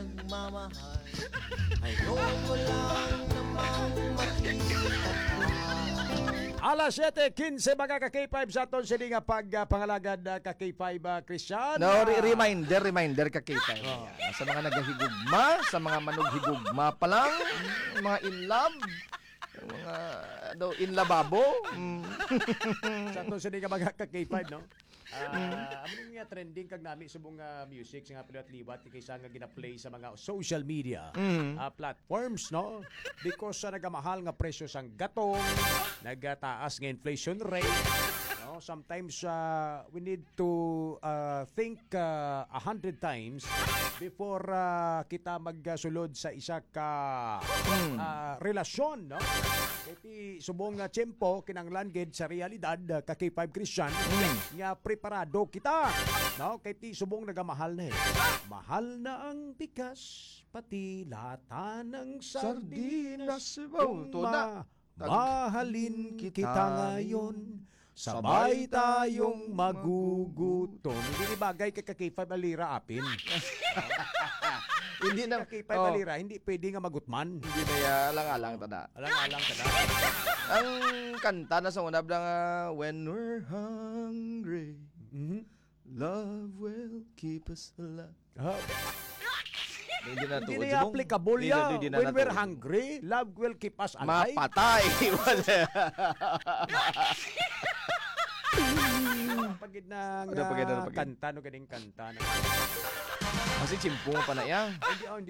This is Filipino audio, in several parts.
nagmamahal. Ayoko lang namang makita. Alas 7:15 mga ka-K5 sa aton sini nga pagpangalagad ka K5 Christian. No, reminder ka kita. Sa mga naghahigugma, sa mga manughigugma pa lang, mga in love, mga in lababo. Sa aton sini nga mga ka-K5 no. Aming nga trending kag nami subong music nga pala at liwat kaysa nga gina-play sa mga social media platforms no because sa nagamahal nga presyo sang gatong nagataas nga inflation rate no sometimes we need to think 100 times before kita magsulod sa isa ka relasyon no kaya subong nga tiyempo kinanglan gid sa realidad ka K5 Christian nga preparado kita no kay subong nagamahal na mahal na ang bigas pati lata ng sardinas mahalin kita ngayon sabay tayong magugutom hindi bagay kay K5 alira apin hindi na K5 alira hindi pwede nga magutman Hindi na alang-alang tada. alang-alang ka na Ang kanta na sa una lang, when we're hungry, love will keep us alive. Hindi na Hindi na applicable ya. When we're hungry, love will keep us alive. Mapatay. Pagid na Pagid. kanta, no ganing kanta. Kasi chimpo mo pa na yan. Hindi.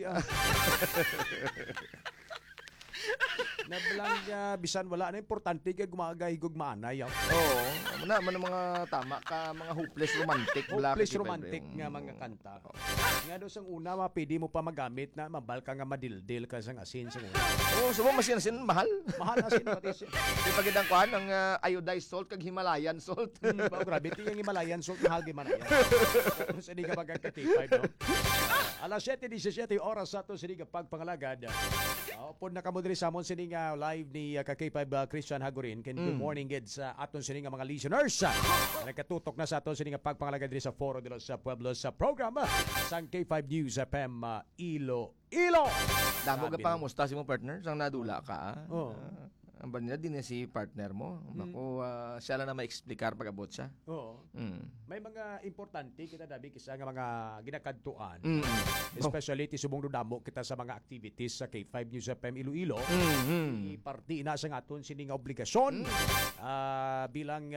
Nabalang bisan wala na importante kay gumagay-gugmana yaw. Oo. Ano mga tama ka, mga hopeless romantic. Hopeless romantic nga mga kanta. Nga doon sang una, mapili mo pa magamit na mabal ka nga madildil ka sang asin sa una. Oo, subong masin mahal. Mahal asin pati siya. Di pagidang kuhan ang iodized salt kag Himalayan salt. Grabe, ito yung Himalayan salt, mahal Himalayan. Sa hindi ka magkakatipay, no? Alas 7:17 oras sa ito, sinig pagpangalagad. Upon nakamudri sa amon sining live ni K5 Christian Hagurin. Good morning gid sa aton sining mga listeners. Nagkatutok na sa aton sining pagpangalagad diri sa Foro de los Pueblos sa program sang K5 News FM Iloilo. Damo ka pa musta si mo partner sang nadula ka. Oo. Ang banila din si partner mo. Bako siya lang na ma-explicar pag-abot siya. Oo. May mga importante kita dabi kisa nga mga ginakadtuan. Mm. Especially ti subong damo kita sa mga activities sa K5 News FM Iloilo. Iparti na sa aton sining obligasyon bilang